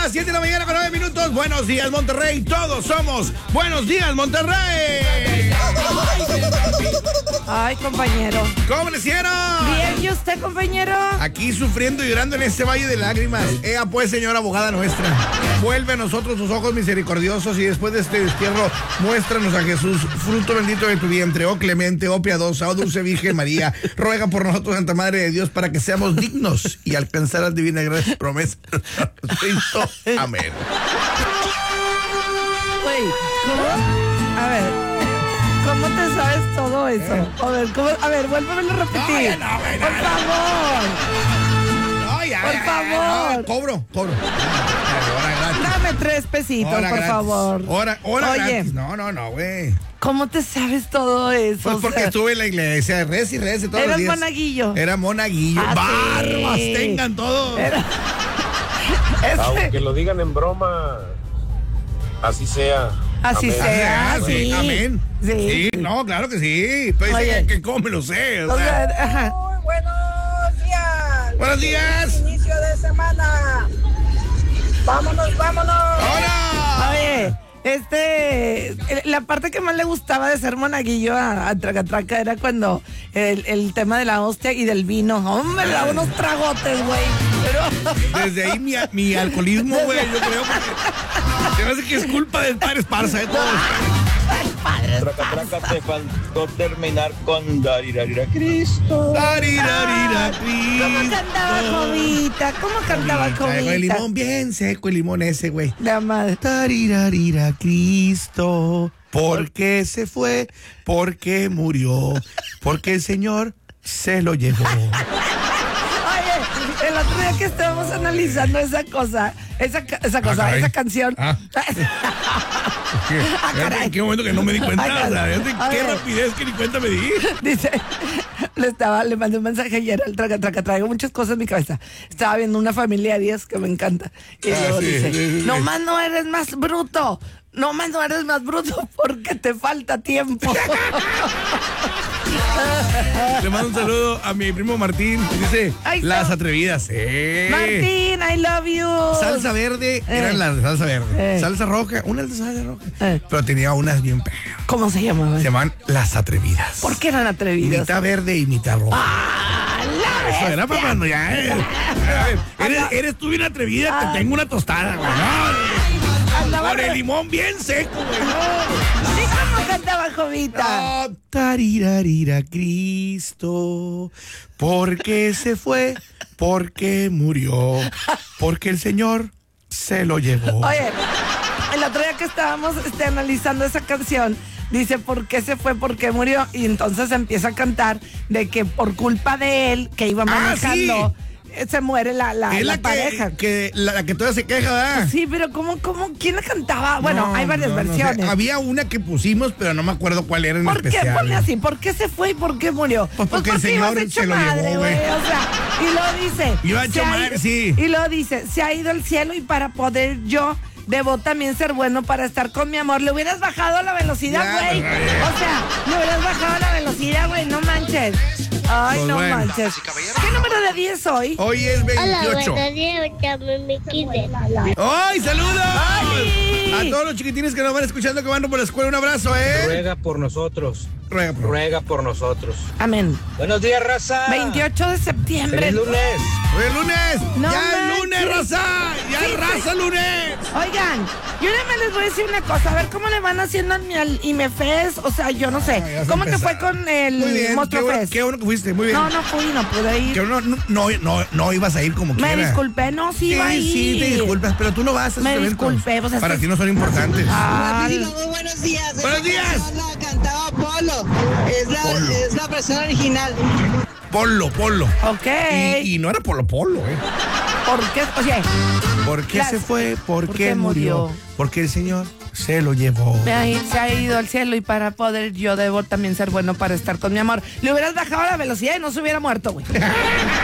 las 7 de la mañana con 9 minutos. Buenos días, Monterrey. Todos somos Buenos Días, Monterrey. Ay, compañero. ¿Cómo le hicieron? Bien, ¿y usted, compañero? Aquí sufriendo y llorando en este valle de lágrimas. Ea pues, señora abogada nuestra, vuelve a nosotros tus ojos misericordiosos y después de este destierro, muéstranos a Jesús, fruto bendito de tu vientre, oh clemente, oh piadosa, oh dulce Virgen María. Ruega por nosotros, Santa Madre de Dios, para que seamos dignos y alcanzar las divinas gracias y promesas. Cristo. Amén. Güey, ¿cómo? A ver, ¿cómo te sabes todo eso? A ver, vuélvemelo a repetir. No, por favor. Por favor. Cobro. Dame 3 pesitos, Hora por gratis. favor. Hora Oye. gratis. No, güey. ¿Cómo te sabes todo eso? Pues porque estuve en la iglesia, reza todos los días. Eras monaguillo. Era monaguillo. Ah, Barbas sí. tengan todos. Aunque lo digan en broma, así sea. Así Amén. sea, sí. Amén. Sí. Sí, no, claro que sí. Pero Oye. dice que cómo me lo sé. O sea, ajá. Muy buenos días. Buenos días. Inicio de semana. Vámonos. ¡Ahora! Oye, la parte que más le gustaba de ser monaguillo a Tracatraca era cuando el tema de la hostia y del vino. Hombre, le daba unos tragotes, güey. Pero Desde ahí mi alcoholismo, güey, yo creo que se me hace que es culpa del padre Esparza de todo. Traca, te faltó terminar con Darirarira Cristo. Darirarira, ¿cómo cantaba Jovita? ¿Cómo cantaba El Jovita? limón bien seco, el limón ese, güey. La madre. Tarirarira Cristo, ¿por qué se fue? ¿Por qué murió? Porque el Señor se lo llevó. Oye, el otro día que estábamos analizando esa caray. esa canción. ¿En qué momento que no me di cuenta? Ah, O sea, a qué ver. rapidez que ni cuenta me di. Dice, le mandé un mensaje ayer al Traca, traigo muchas cosas en mi cabeza. Estaba viendo una familia 10 que me encanta. Y luego sí, dice, sí. nomás no eres más bruto. Nomás no eres más bruto porque te falta tiempo. Le mando un saludo a mi primo Martín. Dice, Ahí está. las atrevidas. Martín, I love you. Salsa verde, eran las de salsa verde. Salsa roja, unas de salsa roja. Pero tenía unas bien pegas. ¿Cómo se llamaban? Se llaman las atrevidas. ¿Por qué eran atrevidos? Mitad verde y mitad roja. ¡Ah, la Eso era bestia! para cuando ya. A ver, eres tú bien atrevida, te tengo una tostada, güey. Andaba Con el limón bien seco, güey. ¿Sí cómo cantaba Jovita? Tarirarira Cristo, porque se fue, porque murió, porque el Señor se lo llevó. Oye, el otro día que estábamos analizando esa canción, dice por qué se fue, por qué murió, y entonces empieza a cantar de que por culpa de él, que iba manejando, se muere la es la pareja. la que todavía se queja, ¿verdad? Sí, pero ¿cómo? ¿Quién la cantaba? Bueno, No, hay varias no sé. versiones. Había una que pusimos, pero no me acuerdo cuál era en ¿Por qué especial. pone así? ¿Por qué se fue y por qué murió? Pues porque el Señor ibas hecho se lo madre, llevó, güey. O sea, y lo dice. Iba hecho se ha madre, ido- sí. Y lo dice, se ha ido al cielo y para poder yo debo también ser bueno para estar con mi amor. Le hubieras bajado la velocidad, Ya, güey. pues, ya. O sea, le hubieras bajado la velocidad, güey. No manches. Ay, Pues no bueno. manches. ¿Qué número de 10 hoy? Hoy es 28. Hola, buenos días, me llamo Miki. ¡Ay, saludos! ¡Ay! A todos los chiquitines que nos van escuchando, que van por la escuela, un abrazo, Ruega por nosotros. Ruega por nosotros. Amén. Buenos días, raza. 28 de septiembre. ¡Feliz lunes! Hoy es lunes. No ya es lunes, manches. raza. Ya Sí, es raza lunes. Oigan, yo nada más les voy a decir una cosa, a ver cómo le van haciendo al IMEFES, o sea, yo no sé. Ya se ¿Cómo te fue empezaron. con el Muy bien, Monstruo Fest? qué bueno que fuiste, muy bien. No fui, no pude ir. Que no ibas a ir como Me quiera. disculpé, no, sí iba a ir. Sí, te disculpas, pero tú no vas a esos Me eventos. disculpé, pues es Para que- ti no son importantes. Ah, Muy buenos días. Buenos días. Esta persona cantaba Polo. Es la persona original. Polo. ok. Y no era Polo, ¿Por qué? Oye, ¿Por qué Las- se fue? ¿Por ¿por qué qué murió? murió? Porque el Señor se lo llevó. se ha ido al cielo y para poder yo debo también ser bueno para estar con mi amor. Le hubieras bajado la velocidad y no se hubiera muerto, güey.